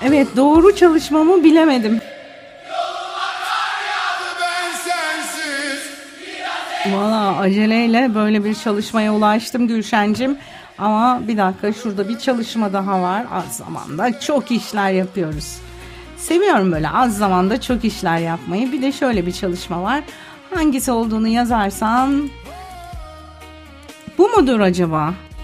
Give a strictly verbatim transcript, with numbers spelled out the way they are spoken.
Evet, doğru çalışmamı bilemedim. Valla aceleyle böyle bir çalışmaya ulaştım Gülşencim. Ama bir dakika, şurada bir çalışma daha var. Az zamanda çok işler yapıyoruz. Seviyorum böyle az zamanda çok işler yapmayı. Bir de şöyle bir çalışma var. Hangisi olduğunu yazarsan bu mudur acaba?